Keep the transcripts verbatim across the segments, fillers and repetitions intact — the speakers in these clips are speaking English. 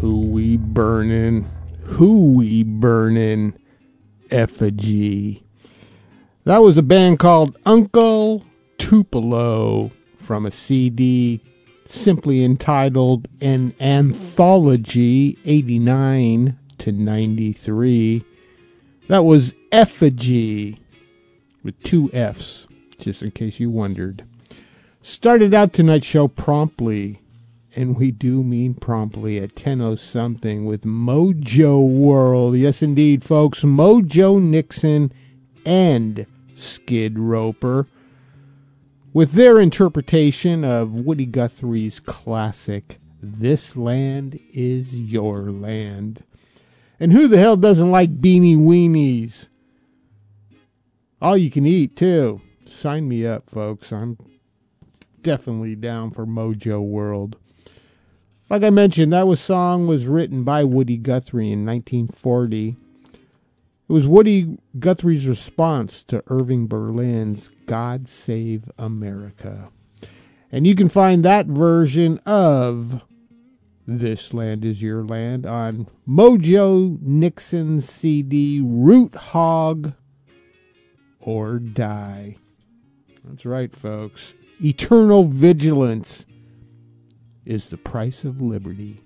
Who we burnin'? Who we burnin'? Effigy. That was a band called Uncle Tupelo from a C D simply entitled An Anthology eighty-nine to ninety-three. That was Effigy with two F's, just in case you wondered. Started out tonight's show promptly, and we do mean promptly, at ten oh something with Mojo World. Yes, indeed, folks. Mojo Nixon and Skid Roper with their interpretation of Woody Guthrie's classic, This Land Is Your Land. And who the hell doesn't like beanie weenies? All you can eat, too. Sign me up, folks. I'm definitely down for Mojo World. Like I mentioned, that was song was written by Woody Guthrie in nineteen forty. It was Woody Guthrie's response to Irving Berlin's God Save America. And you can find that version of This Land Is Your Land on Mojo Nixon's C D, Root Hog or Die. That's right, folks. Eternal vigilance is the price of liberty.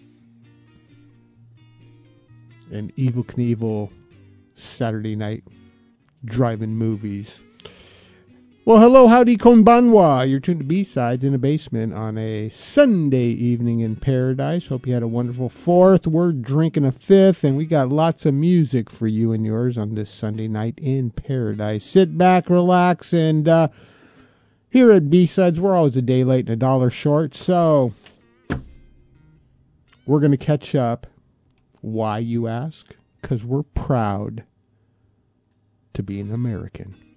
And Evel Knievel Saturday night drive-in movies. Well, hello, howdy, konbanwa. You're tuned to B-Sides in the Basement on a Sunday evening in paradise. Hope you had a wonderful fourth. We're drinking a fifth, and we got lots of music for you and yours on this Sunday night in paradise. Sit back, relax, and uh, here at B-Sides, we're always a day late and a dollar short, so we're going to catch up. Why, you ask? Because we're proud to be an American.